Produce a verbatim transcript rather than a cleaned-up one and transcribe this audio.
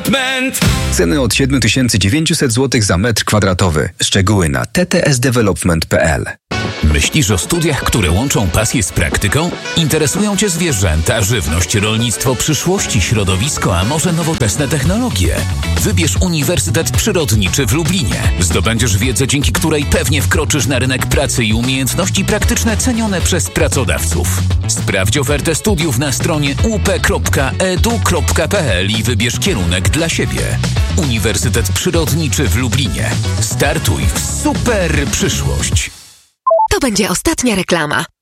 Development. Ceny od siedem tysięcy dziewięćset złotych za metr kwadratowy. Szczegóły na t t s development kropka p l. Myślisz o studiach, które łączą pasję z praktyką? Interesują Cię zwierzęta, żywność, rolnictwo przyszłości, środowisko, a może nowoczesne technologie? Wybierz Uniwersytet Przyrodniczy w Lublinie. Zdobędziesz wiedzę, dzięki której pewnie wkroczysz na rynek pracy i umiejętności praktyczne cenione przez pracodawców. Sprawdź ofertę studiów na stronie u p kropka e d u kropka p l i wybierz kierunek dla siebie. Uniwersytet Przyrodniczy w Lublinie. Startuj w super przyszłość. To będzie ostatnia reklama.